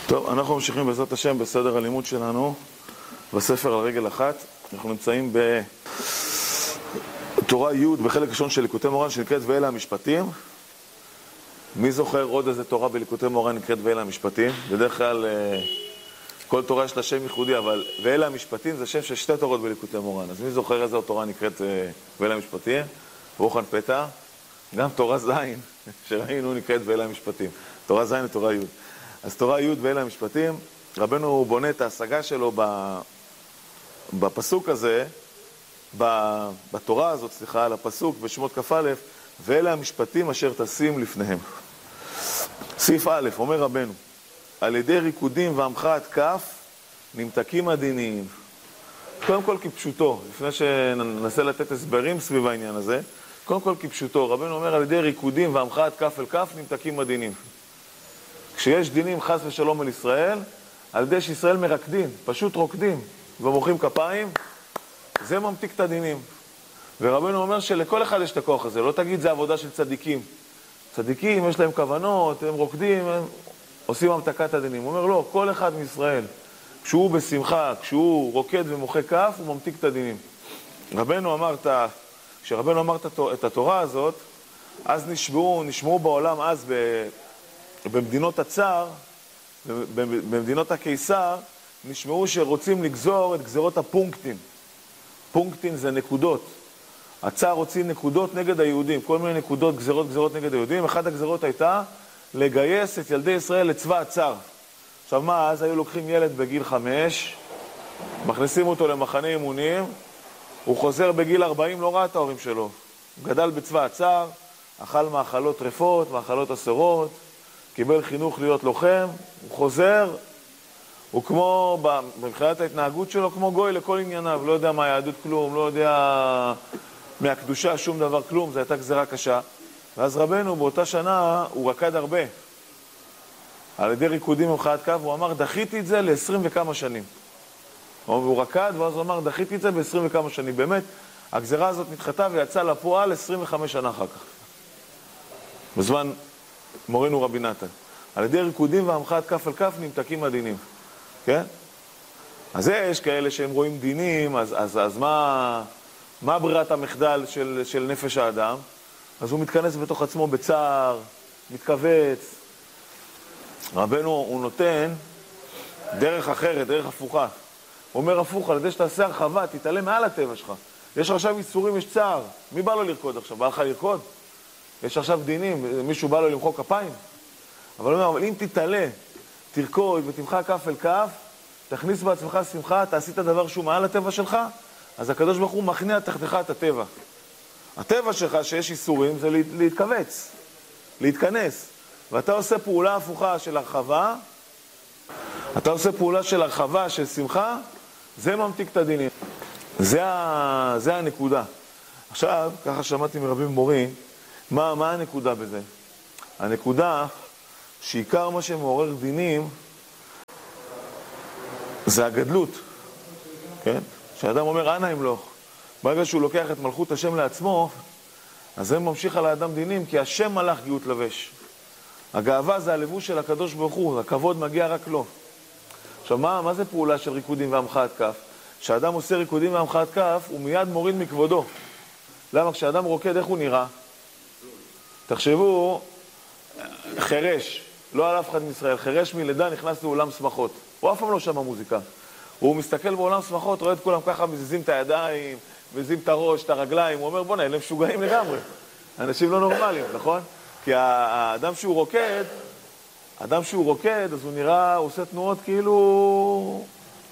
טוב, אנחנו ממשיכים בעזרת השם בסדר הלימוד שלנו בספר על רגל אחת. אנחנו נמצאים בתורה י' בחלק ראשון של ליקוטי מורן שנקראת ואלה המשפטים. מי זוכר עוד איזה תורה בליקוטי מורן נקראת ואלה המשפטים? בדרך כלל כל תורה יש לה שם ייחודי, אבל ואלה המשפטים זה שם של שתי תורות בליקוטי מורן. אז מי זוכר איזה תורה נקראת ואלה המשפטים? רוחן פתע. גם תורה זין שראינו נקראת ואלה המשפטים. תורה זין ותורה י'. אז תורה י' ואלה המשפטים, רבנו בונה את ההשגה שלו בפסוק הזה, בתורה הזאת, סליחה, על הפסוק בשמות כ"א, ואלה המשפטים אשר תשים לפניהם. סעיף א', אומר רבנו, על ידי ריקודים ועמך עד כף נמתקים הדינים. קודם כל כפשוטו, לפני שננסה לתת הסברים סביב העניין הזה, קודם כל כפשוטו, רבנו אומר על ידי ריקודים ועמך עד כף אל כף נמתקים הדינים. כשיש דינים חס ושלום על ישראל, על ידי שישראל מרקדים, פשוט רוקדים ומוחאים כפיים, זה ממתיק את הדינים. ורבנו אומר שלכל אחד יש את הכוח הזה, לא תגיד זה עבודה של צדיקים. צדיקים יש להם כוונות, הם רוקדים, הם עושים המתקת הדינים. הוא אומר לא, כל אחד מישראל, כשהוא בשמחה, כשהוא רוקד ומוחא כף, הוא ממתיק את הדינים. כשרבנו אמר את התורה הזאת, אז נשמעו בעולם אז במדינות הצער, במדינות הקיסר, נשמעו שרוצים לגזור את גזרות הפונקטים. פונקטים זה נקודות. הצער הוציא נקודות נגד היהודים, כל מיני נקודות, גזרות נגד היהודים. אחת הגזרות הייתה לגייס את ילדי ישראל לצבא הצער. עכשיו מה, אז היו לוקחים ילד בגיל 5, מכניסים אותו למחנה אימונים, הוא חוזר בגיל 40, לא ראה את ההורים שלו. הוא גדל בצבא הצער, אכל מאכלות טרפות, מאכלות אסורות, קיבל חינוך להיות לוחם, הוא חוזר, הוא כמו, מבחינת ההתנהגות שלו, כמו גוי לכל ענייניו, לא יודע מה היהדות כלום, לא יודע מהקדושה שום דבר כלום, זו הייתה גזרה קשה. ואז רבנו באותה שנה הוא רקד הרבה, על ידי ריקודים ומחאת כף, הוא אמר דחיתי את זה ל-20 וכמה שנים. הוא רקד ואז הוא אמר דחיתי את זה ב-20 וכמה שנים. באמת, הגזרה הזאת נדחתה ויצאה לפועל 25 שנה אחר כך. בזמן מורנו רבי נתן. על ידי ריקודים והמחאת כף אל כף נמתקים הדינים. כן? אז יש כאלה שהם רואים דינים, אז מה ברירת המחדל של נפש האדם? אז הוא מתכנס בתוך עצמו בצער, מתכווץ. רבנו הוא נותן דרך אחרת, דרך הפוכה. הוא אומר הפוך, על ידי שתעשה הרחבה, תתעלה מעל הטבע שלך. יש עכשיו איסורים, יש צער. מי בא לו לרקוד עכשיו? בא לך לרקוד? יש עכשיו דינים, מישהו בא לו למחוא כפיים. אבל הוא אומר, אבל אם תתעלה, תרקוד ותמחא כף אל כף, תכניס בעצמך שמחה, תעשי את הדבר שהוא מעל הטבע שלך, אז הקדוש ברוך הוא מכניע תחתיך את הטבע. הטבע שלך שיש איסורים זה להתכווץ, להתכנס. ואתה עושה פעולה הפוכה של הרחבה, של שמחה, זה ממתיק את הדינים. זה הנקודה. עכשיו, ככה שמעתי מרבים מורים, מה הנקודה בזה? הנקודה שעיקר מה שמעורר דינים זה הגדלות, כן? כשאדם אומר אנא ימלוך, ברגע שהוא לוקח את מלכות השם לעצמו, אז זה ממשיך על האדם דינים, כי השם מלך גאות לבש. הגאווה זה הלבוש של הקדוש ברוך הוא, הכבוד מגיע רק לו. עכשיו מה זה פעולה של ריקודים והמחאת כף? כשאדם עושה ריקודים והמחאת כף, הוא מיד מוריד מכבודו. למה? כשאדם רוקד, איך הוא נראה? תחשבו, חרש, לא על אף אחד מישראל, חרש מלידה נכנס לאולם שמחות. הוא אף פעם לא שמע מוזיקה. הוא מסתכל בעולם שמחות, רואה את כולם ככה, מזיזים את הידיים, מזיזים את הראש, את הרגליים. הוא אומר, בוא נהיה, הם משוגעים לגמרי. אנשים לא נורמליים, נכון? כי האדם שהוא רוקד, אז הוא נראה, הוא עושה תנועות כאילו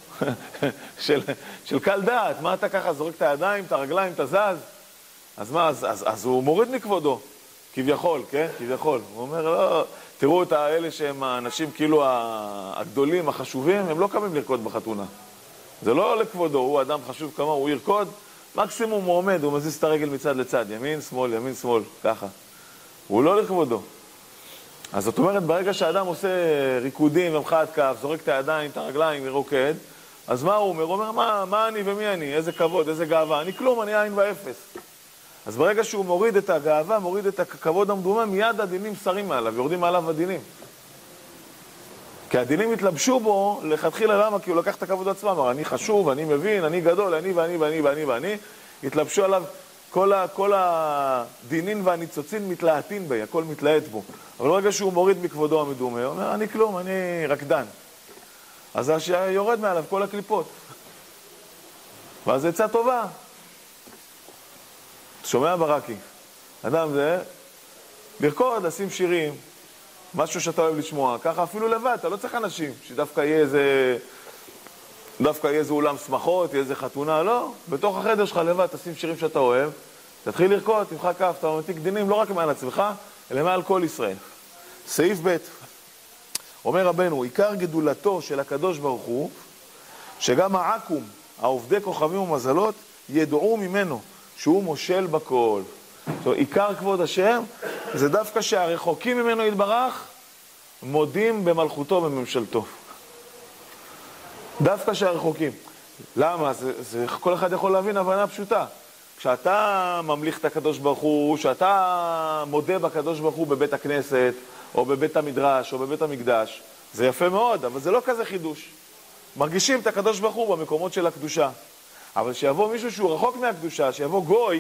של קל דעת. מה אתה ככה, זורק את הידיים, את הרגליים, את הזז? אז מה, אז הוא מוריד מכבודו. כביכול, כן? כביכול. הוא אומר, לא, תראו את האלה שהם האנשים כאילו הגדולים, החשובים, הם לא קמים לרקוד בחתונה. זה לא לכבודו, הוא אדם חשוב כמה, הוא ירקוד, מקסימום הוא עומד, הוא מזיז את הרגל מצד לצד, ימין, שמאל, ככה. הוא לא לכבודו. אז זאת אומרת, ברגע שהאדם עושה ריקודים ומחאת כף, זורק את הידיים, את הרגליים, ורוקד, אז מה הוא אומר? הוא אומר, מה אני ומי אני? איזה כבוד, איזה גאווה? אני כלום, אני עין ואפס. אז ברגע שהוא מוריד את הגאווה, מוריד את הכבוד המדומה, מיד הדינים שרים מעליו, יורדים מעליו הדינים. כי הדינים התלבשו בו לכתחילה. למה? כי הוא לקח את הכבוד עצמם, אמר, אני חשוב, אני מבין, אני גדול, אני ואני ואני ואני ואני. התלבשו עליו כל הדינים והניצוצין מתלהטים בי, הכל מתלהט בו. אבל ברגע שהוא מוריד מכבודו המדומה, הוא אומר, אני כלום, אני רקדן. אז יורד מעליו כל הקליפות. ואז זה יצא טובה. שומע ברקי, אדם זה, לרקוד, לשים שירים, משהו שאתה אוהב לשמוע, ככה אפילו לבד, אתה לא צריך אנשים, שדווקא יהיה איזה אולם שמחות, יהיה איזה חתונה, לא. בתוך החדר שלך לבד, תשים שירים שאתה אוהב, תתחיל לרקוד, תמחא כף, אתה ממתיק דינים, לא רק מעל עצמך, אלא מעל כל ישראל. סעיף ב' אומר רבנו, עיקר גדולתו של הקדוש ברוך הוא, שגם העקום, העובדי כוכבים ומזלות, ידעו ממנו שהוא מושל בכל. זאת אומרת, עיקר כבוד השם, זה דווקא שהרחוקים ממנו יתברך, מודים במלכותו ובממשלתו. דווקא שהרחוקים. למה? כל אחד יכול להבין הבנה פשוטה. כשאתה ממליך את הקדוש ברוך הוא, כשאתה מודה בקדוש ברוך הוא בבית הכנסת, או בבית המדרש, או בבית המקדש, זה יפה מאוד, אבל זה לא כזה חידוש. מרגישים את הקדוש ברוך הוא במקומות של הקדושה. אבל שיבוא מישהו שהוא רחוק מהקדושה, שיבוא גוי,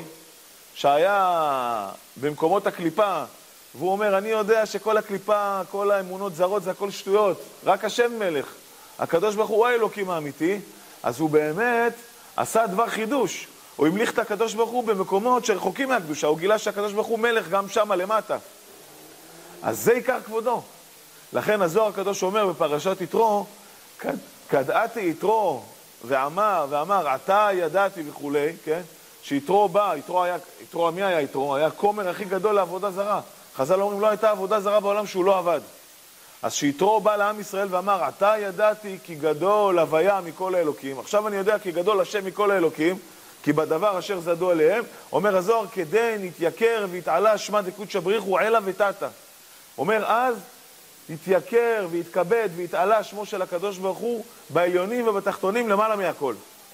שהיה במקומות הקליפה, והוא אומר, אני יודע שכל הקליפה, כל האמונות זרות, זה הכל שטויות, רק השם מלך. הקדוש ברוך הוא האלוקים האמיתי, אז הוא באמת עשה דבר חידוש. הוא המליך את הקדוש ברוך הוא במקומות שרחוקים מהקדושה, הוא גילה שהקדוש ברוך הוא מלך גם שם למטה. אז זה עיקר כבודו. לכן הזוהר הקדוש אומר בפרשת יתרו, כדעתי יתרו ואמר, אתה ידעתי וכולי, כן? שיתרו בא, יתרו מי היה יתרו? היה כומר הכי גדול לעבודה זרה. חז"ל אומרים, לא הייתה עבודה זרה בעולם שהוא לא עבד. אז שיתרו בא לעם ישראל ואמר, אתה ידעתי כי גדול הוויה מכל האלוקים. עכשיו אני יודע כי גדול השם מכל האלוקים, כי בדבר אשר זדו עליהם, אומר הזוהר, כדי נתייקר והתעלה שמה דקודש בריחו עלה ותתה. אומר אז, התייקר והתכבד והתעלה שמו של הקדוש ברוך הוא בעליונים ובתחתונים למעלה מהכל.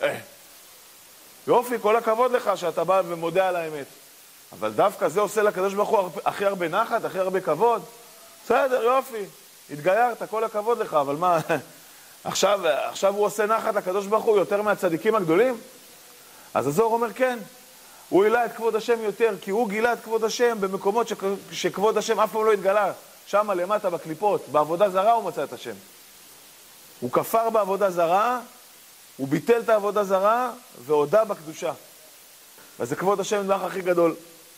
יופי, כל הכבוד לך שאתה בא ומודה על האמת. אבל דווקא זה עושה לקדוש ברוך הוא הכי הרבה נחת, הכי הרבה כבוד. בסדר, יופי, התגיירת, כל הכבוד לך, אבל מה, עכשיו הוא עושה נחת לקדוש ברוך הוא יותר מהצדיקים הגדולים? אז הזוהר אומר כן, הוא העלה את כבוד השם יותר, כי הוא גילה את כבוד השם במקומות שכבוד השם אף פעם לא התגלה. שם למטה בקליפות, בעבודה זרה הוא מצא את השם. הוא כפר בעבודה זרה, הוא ביטל את העבודה זרה, והודה בקדושה. וזה כבוד השם נדבך הכי גדול.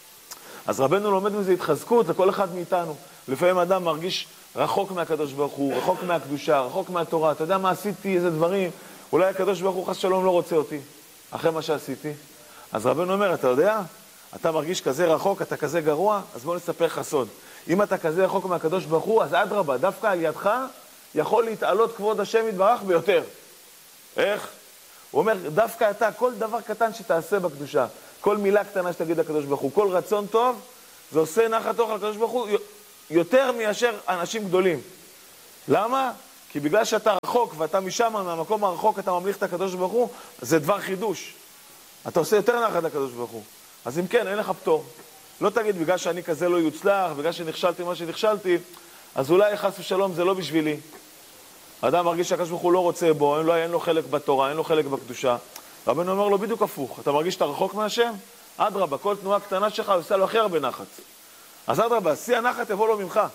אז רבנו לומד מזה התחזקות לכל אחד מאיתנו. לפעמים אדם מרגיש רחוק מהקדוש ברוך הוא, רחוק מהקדושה, רחוק מהתורה. אתה יודע מה עשיתי, איזה דברים. אולי הקדוש ברוך הוא חס שלום לא רוצה אותי, אחרי מה שעשיתי. אז רבנו אומר, אתה יודע, אתה מרגיש כזה רחוק, אתה כזה גרוע, אז בוא נספר לך סוד. אם אתה כזה רחוק מהקדוש ברוך הוא, אז אדרבה, דווקא על ידך יכול להתעלות כבוד השם יתברך ביותר. איך? הוא אומר, דווקא אתה, כל דבר קטן שתעשה בקדושה, כל מילה קטנה שתגיד לקדוש ברוך הוא, כל רצון טוב, זה עושה נחת אוכל לקדוש ברוך הוא יותר מאשר אנשים גדולים. למה? כי בגלל שאתה רחוק ואתה משם, מהמקום הרחוק, אתה ממליך את הקדוש ברוך הוא, זה דבר חידוש. אתה עושה יותר נחת לקדוש ברוך הוא. אז אם כן, אין לך פטור. לא תגיד, בגלל שאני כזה לא יוצלח, בגלל שנכשלתי מה שנכשלתי, אז אולי חס ושלום זה לא בשבילי. האדם מרגיש שהקדוש ברוך הוא לא רוצה בו, אין לו חלק בתורה, אין לו חלק בקדושה. רבנו אומר לו בדיוק הפוך, אתה מרגיש שאתה רחוק מהשם? אדרבה, כל תנועה קטנה שלך עושה לו הכי הרבה נחת. אז אדרבה, שיא הנחת יבוא לו ממך.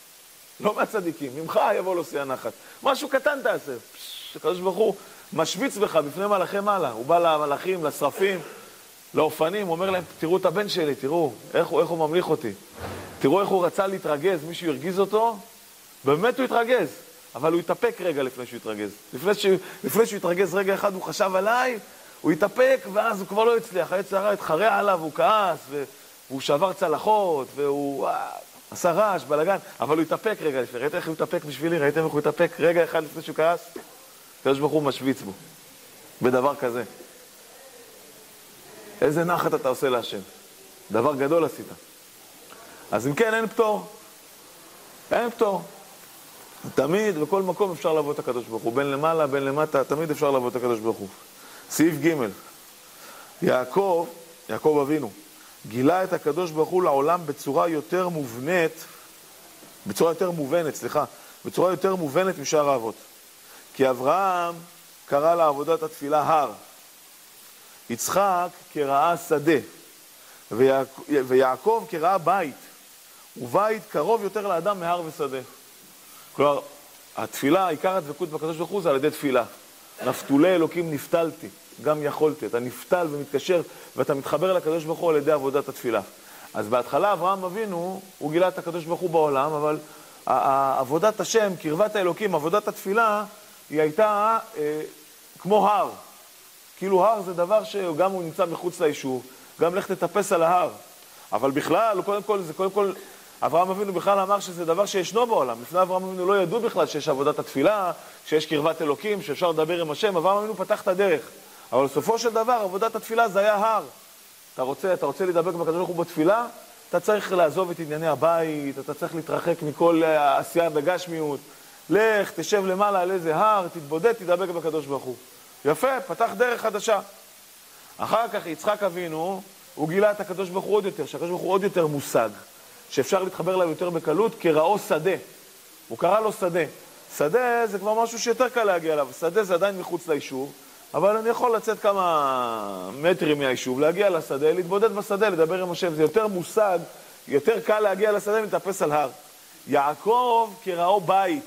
לא מהצדיקים, ממך יבוא לו שיא הנחת. משהו קטן תעשה. הקדוש ברוך הוא משוויץ בך בפני מלאכי מעלה. הוא בא למלאכים, לשרפים, לאופנים, הוא אומר להם, תראו את הבן שלי, תראו איך הוא ממליך אותי. תראו איך הוא רצה להתרגז, מישהו ירגיז אותו, באמת הוא יתרגז. אבל הוא יתאפק רגע לפני שהוא יתרגז. לפני שהוא יתרגז רגע אחד, הוא חשב עליי, הוא יתאפק, ואז הוא כבר לא הצליח. היצר הרע התחרע עליו, הוא כעס, והוא שבר צלחות, והוא עשה רעש, בלגן, אבל הוא יתאפק רגע לפני. ראיתם איך הוא יתאפק בשבילי? ראיתם איך הוא יתאפק רגע אחד לפני שהוא כעס? הקדוש ברוך הוא משוויץ בו, בדבר כזה. איזה נחת אתה עושה להשם. דבר גדול עשית. אז אם כן, אין פטור. אין פטור. תמיד, בכל מקום אפשר לבוא את הקדוש ברוך הוא. בין למעלה, בין למטה, תמיד אפשר לבוא את הקדוש ברוך הוא. סעיף ג' יעקב אבינו, גילה את הקדוש ברוך הוא לעולם בצורה יותר מובנית בצורה יותר מובנת, בצורה יותר מובנת משאר האבות. כי אברהם קרא לעבודת התפילה הר, יצחק קראה שדה, ויעקב קראה בית, ובית קרוב יותר לאדם מהר ושדה. כלומר, התפילה, עיקר הדבקות בקדוש ברוך הוא זה על ידי תפילה. נפתולי אלוקים נפתלתי, גם יכולתי. אתה נפתל ומתקשר ואתה מתחבר לקדוש ברוך הוא על ידי עבודת התפילה. אז בהתחלה אברהם אבינו, הוא גילה את הקדוש ברוך הוא בעולם, אבל עבודת השם, קרבת האלוקים, עבודת התפילה, היא הייתה כמו הר. כאילו הר זה דבר שגם הוא נמצא מחוץ ליישוב, גם לך תטפס על ההר. אבל בכלל, קודם כל, אברהם אבינו בכלל אמר שזה דבר שישנו בעולם. לפני אברהם אבינו לא ידעו בכלל שיש עבודת התפילה, שיש קרבת אלוקים, שאפשר לדבר עם השם. אברהם אבינו פתח את הדרך. אבל בסופו של דבר, עבודת התפילה זה היה הר. אתה רוצה לדבק בקדוש ברוך הוא בתפילה, אתה צריך לעזוב את ענייני הבית, אתה צריך להתרחק מכל עשייה בגשמיות. לך, תשב למעלה על איזה הר, תתבודד, תדבק בקדוש ברוך הוא. יפה, פתח דרך חדשה. אחר כך יצחק אבינו, הוא גילה את הקדוש ברוך הוא עוד יותר, שהקדוש ברוך הוא עוד יותר מושג, שאפשר להתחבר לה יותר בקלות, קראו שדה. הוא קרא לו שדה. שדה זה כבר משהו שיותר קל להגיע אליו. שדה זה עדיין מחוץ ליישוב, אבל אני יכול לצאת כמה מטרים מהיישוב, להגיע לשדה, להתבודד בשדה, לדבר עם השם. זה יותר מושג, יותר קל להגיע לשדה ולהתאפס על הר. יעקב קראו בית.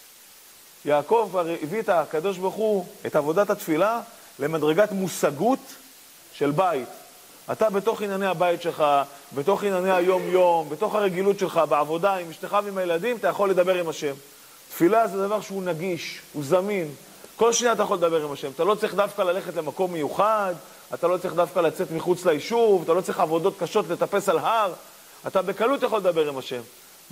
יעקב כבר הביא את הקדוש ברוך הוא, את עבודת התפילה, למדרגת מושגות של בית. אתה בתוך ענייני הבית שלך, בתוך ענייני היום-יום, בתוך הרגילות שלך, בעבודה, עם אשתך ועם הילדים, אתה יכול לדבר עם השם. תפילה זה דבר שהוא נגיש, הוא זמין. כל שנייה אתה יכול לדבר עם השם. אתה לא צריך דווקא ללכת למקום מיוחד, אתה לא צריך דווקא לצאת מחוץ ליישוב, אתה לא צריך עבודות קשות לטפס על הר. אתה בקלות יכול לדבר עם השם.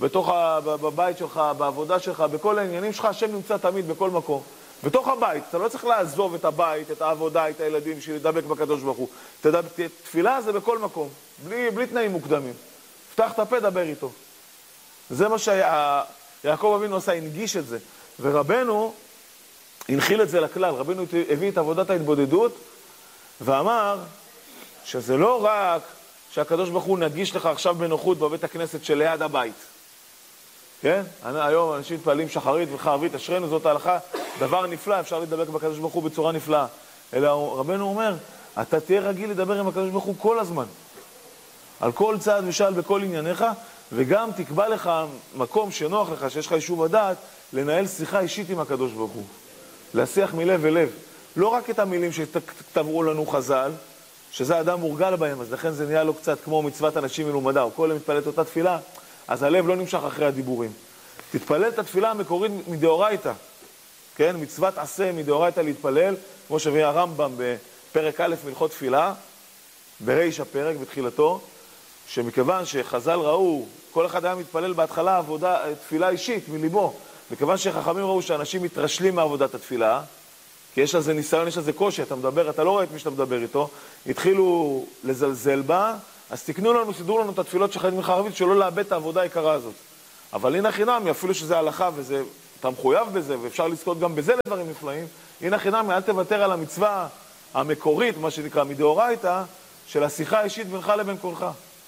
בבית שלך, בעבודה שלך, בכל העניינים שלך, השם נמצא תמיד בכל מקום. בתוך הבית, אתה לא צריך לעזוב את הבית, את העבודה, את הילדים, בשביל לדבק בקדוש ברוך הוא. תפילה זה בכל מקום, בלי תנאים מוקדמים. פתח את הפה, דבר איתו. זה מה שיעקב אבינו עשה, הנגיש את זה. ורבנו הנחיל את זה לכלל. רבנו הביא את עבודת ההתבודדות, ואמר שזה לא רק שהקדוש ברוך הוא נגיש לך עכשיו בנוחות בבית הכנסת שליד הבית. כן? היום אנשים מתפעלים שחרית וחרבית, אשרנו, זאת ההלכה, דבר נפלא, אפשר לדבק בקדוש ברוך הוא בצורה נפלאה. אלא רבנו אומר, אתה תהיה רגיל לדבר עם הקדוש ברוך הוא כל הזמן. על כל צעד ושאל בכל ענייניך, וגם תקבע לך מקום שנוח לך, שיש לך יישוב הדעת, לנהל שיחה אישית עם הקדוש ברוך הוא. להשיח מלב ולב. לא רק את המילים שכתברו לנו חז"ל, שזה אדם מורגל בהם, אז לכן זה נהיה לו קצת כמו מצוות אנשים מלומדה, או כל מתפלל את אותה תפילה, אז הלב לא נמשך אחרי הדיבורים. תתפלל את התפילה המקורית מדאורייתא, כן? מצוות עשה מדאורייתא להתפלל, כמו שהביא הרמב"ם בפרק א' מלכות תפילה, בריש הפרק בתחילתו, שמכיוון שחז"ל ראו, כל אחד היה מתפלל בהתחלה עבודה, תפילה אישית מליבו, מכיוון שחכמים ראו שאנשים מתרשלים מעבודת התפילה, כי יש לזה ניסיון, יש לזה קושי, אתה מדבר, אתה לא רואה את מי שאתה מדבר איתו, התחילו לזלזל בה, אז תקנו לנו, סידרו לנו את התפילות של חיים מחרבית, שלא לאבד את העבודה היקרה הזאת. אבל הנה חינמי, אפילו שזה הלכה וזה, אתה מחויב בזה, ואפשר לזכות גם בזה לדברים נפלאים, הנה חינמי, אל תוותר על המצווה המקורית, מה שנקרא מדאורייתא, של השיחה האישית בינך לבין קולך.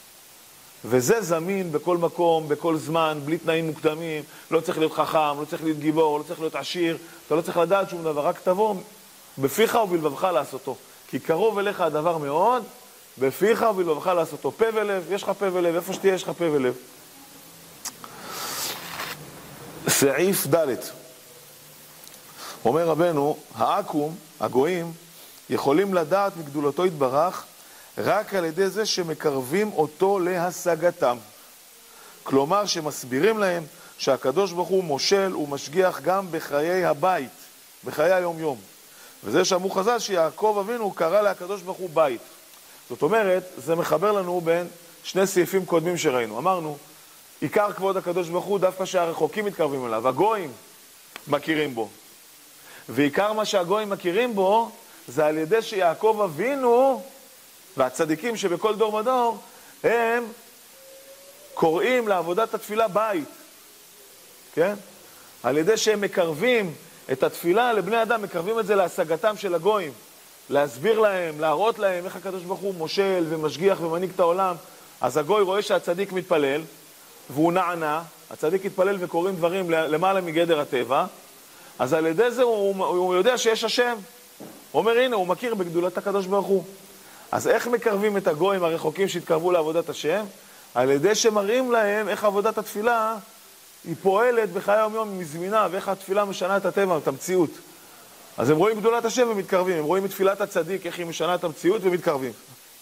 וזה זמין בכל מקום, בכל זמן, בלי תנאים מוקדמים, לא צריך להיות חכם, לא צריך להיות גיבור, לא צריך להיות עשיר, אתה לא צריך לדעת שום דבר, רק תבוא בפיך ובלבבך לעשותו. כי קרוב אליך הדבר מאוד, בפיך ובלבבך לעשותו. פה ולב, יש לך פה ולב, איפה שתהיה יש לך פה ולב. סעיף ד' אומר רבנו, העקום, הגויים, יכולים לדעת מגדולתו יתברך, רק על ידי זה שמקרבים אותו להשגתם. כלומר שמסבירים להם שהקדוש ברוך הוא מושל ומשגיח גם בחיי הבית, בחיי היום-יום. וזה שאמרו חז"ל שיעקב אבינו קרא להקדוש ברוך הוא בית. זאת אומרת, זה מחבר לנו בין שני סעיפים קודמים שראינו. אמרנו, עיקר כבוד הקדוש ברוך הוא דווקא שהרחוקים מתקרבים אליו, הגויים מכירים בו. ועיקר מה שהגויים מכירים בו, זה על ידי שיעקב אבינו והצדיקים שבכל דור ודור, הם קוראים לעבודת התפילה בית. כן? על ידי שהם מקרבים את התפילה לבני אדם, מקרבים את זה להשגתם של הגויים. להסביר להם, להראות להם איך הקדוש ברוך הוא מושל ומשגיח ומנהיג את העולם. אז הגוי רואה שהצדיק מתפלל, והוא נענה, הצדיק יתפלל וקוראים דברים למעלה מגדר הטבע, אז על ידי זה הוא יודע שיש השם. הוא אומר, הנה, הוא מכיר בגדולת הקדוש ברוך הוא. אז איך מקרבים את הגויים הרחוקים שהתקרבו לעבודת השם? על ידי שמראים להם איך עבודת התפילה היא פועלת בחיי היום-יום, היא מזמינה, ואיך התפילה משנה את הטבע, את המציאות. אז הם רואים גדולת השם ומתקרבים, הם רואים את תפילת הצדיק, איך היא משנה את המציאות ומתקרבים.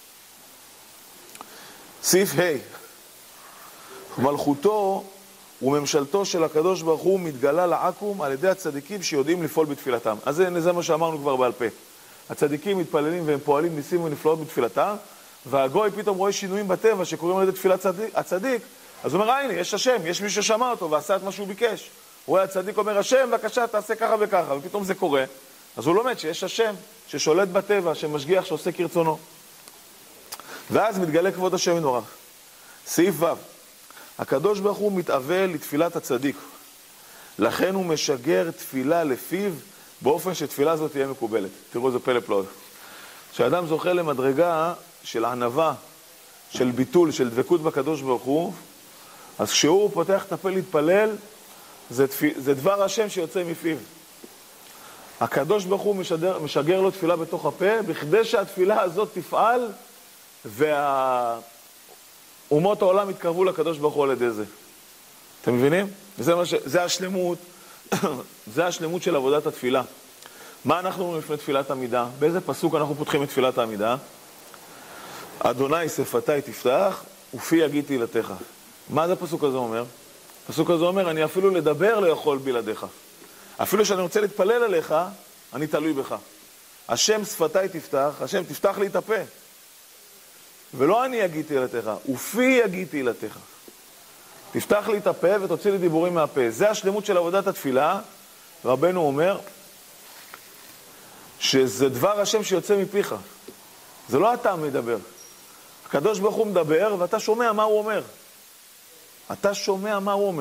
סעיף ה' מלכותו וממשלתו של הקדוש ברוך הוא מתגלה לעקום על ידי הצדיקים שיודעים לפעול בתפילתם. אז זה מה שאמרנו כבר בעל פה. הצדיקים מתפללים והם פועלים ניסים ונפלאות בתפילתם, והגוי פתאום רואה שינויים בטבע שקוראים על ידי תפילת הצדיק, אז הוא אומר, הנה, יש השם, יש מי ששמע אותו ועשה את מה שהוא ביקש. הוא רואה הצדיק אומר, השם, בבקשה, תעשה ככה וככה, ופתאום זה קורה. אז הוא לומד שיש השם, ששולט בטבע, שמשגיח, שעושה כרצונו. ואז מתגלה כבוד השם ונורא. סעיף ו' הקדוש ברוך הוא מתאבל לתפילת הצדיק. לכן הוא משגר תפילה לפיו, באופן שתפילה הזאת תהיה מקובלת. תראו, זה פלא פלאות. כשאדם זוכה למדרגה של ענווה, של ביטול, של דבקות בקדוש ברוך הוא, אז כשהוא פותח את הפה להתפלל, זה דבר השם שיוצא מפיו. הקדוש ברוך הוא משגר לו תפילה בתוך הפה, בכדי שהתפילה הזאת תפעל, והאומות העולם יתקרבו לקדוש ברוך הוא על ידי זה. אתם מבינים? זה השלמות, זה השלמות של עבודת התפילה. מה אנחנו אומרים לפני תפילת עמידה? באיזה פסוק אנחנו פותחים את תפילת העמידה? אדוני שפתי תפתח ופי יגיד תהילתך. מה זה הפסוק הזה אומר? הפסוק הזה אומר, אני אפילו לדבר לא יכול בלעדיך. אפילו שאני רוצה להתפלל עליך, אני תלוי בך. השם שפתי תפתח, השם תפתח לי את הפה. ולא אני יגיד תהילתך, ופי יגיד תהילתך. תפתח לי את הפה ותוציא לי דיבורים מהפה. זה השלמות של עבודת התפילה. רבנו אומר שזה דבר השם שיוצא מפיך. זה לא אתה מדבר. הקדוש ברוך הוא מדבר ואתה שומע מה הוא אומר. אתה שומע מה הוא אומר.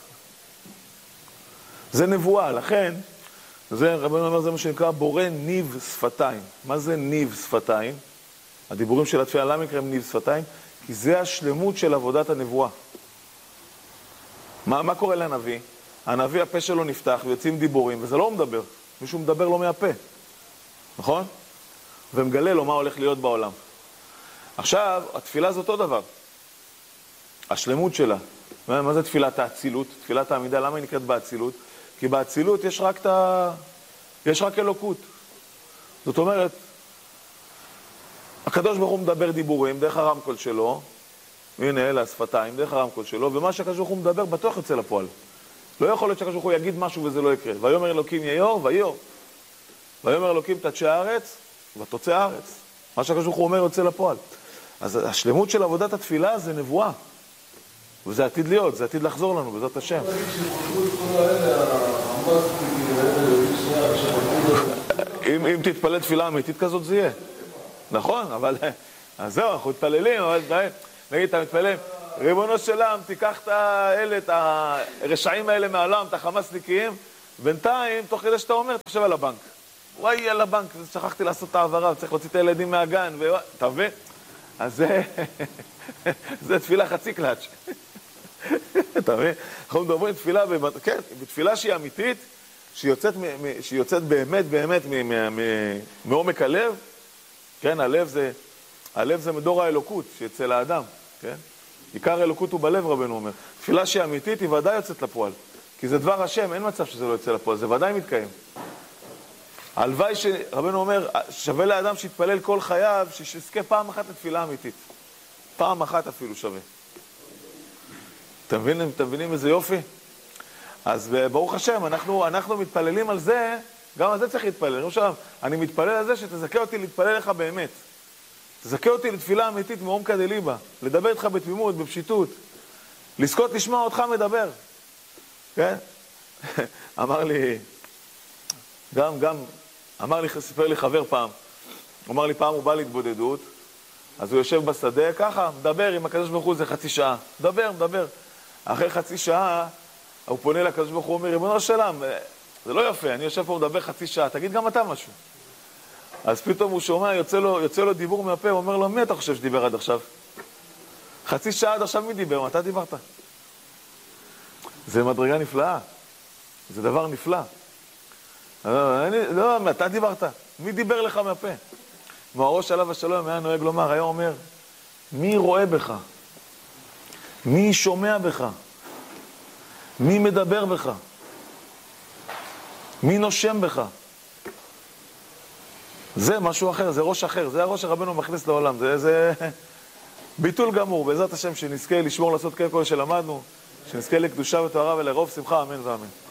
זה נבואה, לכן, רבנו אומר, זה מה שנקרא בורא ניב שפתיים. מה זה ניב שפתיים? הדיבורים של התפילה, למה נקראים ניב שפתיים? כי זה השלמות של עבודת הנבואה. מה קורה לנביא? הנביא, הפה שלו נפתח ויוצאים דיבורים, וזה לא מדבר. מישהו מדבר לו מהפה. נכון? ומגלה לו מה הולך להיות בעולם. עכשיו, התפילה זה אותו דבר. השלמות שלה. מה זה תפילת האצילות? תפילת העמידה, למה היא נקראת באצילות? כי באצילות יש רק אלוקות. זאת אומרת, הקדוש ברוך הוא מדבר דיבורים דרך הרמקול שלו, הנה אלה השפתיים, דרך הרמקול שלו, ומה שהקדוש ברוך הוא מדבר בטוח יוצא לפועל. לא יכול להיות שהקדוש ברוך הוא יגיד משהו וזה לא יקרה. ויאמר אלוקים יהיה ויהיו. ויאמר אלוקים תצא הארץ ותוצא הארץ. מה שהקדוש ברוך הוא אומר יוצא לפועל. אז השלמות של עבודת התפילה זה נבואה. וזה עתיד להיות, זה עתיד לחזור לנו, בעזרת השם. אם תתפלל תפילה אמיתית כזאת זה יהיה. נכון, אבל אז זהו, אנחנו מתפללים, אבל נגיד, אתה מתפלל, ריבונו של עולם, תיקח את הרשעים האלה מהעולם, את החמאסניקים, בינתיים, תוך כדי שאתה אומר, תחשב על הבנק. וואי, על הבנק, שכחתי לעשות את העברה, צריך להוציא את הילדים מהגן, אתה מבין? אז זה תפילה חצי קלאץ'. אתה מבין? אנחנו מדברים תפילה, כן, בתפילה שהיא אמיתית, שיוצאת באמת מעומק הלב, כן, הלב זה מדור האלוקות שיצא לאדם, כן? עיקר האלוקות הוא בלב, רבנו אומר. תפילה שהיא אמיתית היא ודאי יוצאת לפועל, כי זה דבר השם, אין מצב שזה לא יוצא לפועל, זה ודאי מתקיים. הלוואי שרבנו אומר, שווה לאדם שיתפלל כל חייו, שיזכה פעם אחת לתפילה אמיתית. פעם אחת אפילו שווה. אתם מבינים איזה יופי? אז ברוך השם, אנחנו מתפללים על זה, גם על זה צריך להתפלל. אני מתפלל על זה שתזכה אותי להתפלל לך באמת. תזכה אותי לתפילה אמיתית מעומקא דליבא, לדבר איתך בתמימות, בפשיטות, לזכות לשמוע אותך מדבר. כן? אמר לי, סיפר לי חבר פעם, אמר לי פעם הוא בא להתבודדות, אז הוא יושב בשדה ככה, מדבר עם הקדוש ברוך הוא זה חצי שעה, מדבר. אחרי חצי שעה, הוא פונה לקדוש ברוך הוא, אומר, ריבונו של עולם, זה לא יפה, אני יושב פה ומדבר חצי שעה, תגיד גם אתה משהו. אז פתאום הוא שומע, יוצא לו דיבור מהפה, הוא אומר לו, מי אתה חושב שדיבר עד עכשיו? חצי שעה עד עכשיו מי דיבר? אתה דיברת? זה מדרגה נפלאה. זה דבר נפלא. לא, אתה דיברת. מי דיבר לך מהפה? מהראש עליו השלום היה נוהג לומר, היה אומר, מי רואה בך? מי שומע בך? מי מדבר בך? מי נושם בך? זה משהו אחר, זה ראש אחר, זה הראש שרבנו מכניס לעולם, זה ביטול גמור, בעזרת השם שנזכה לשמור לעשות כן כל שלמדנו, שנזכה לקדושה ותוארה ולרוב שמחה, אמן ואמן.